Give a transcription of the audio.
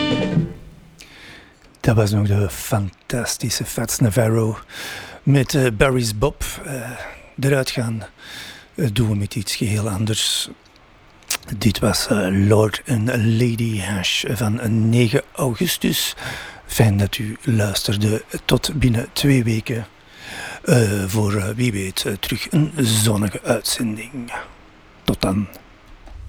Dat was nog de fantastische Fats Navarro met Barry's Bob. Eruit gaan doen we met iets geheel anders. Dit was Lord en Lady Hash van 9 augustus. Fijn dat u luisterde. Tot binnen 2 weken. Voor wie weet terug een zonnige uitzending. Tot dan.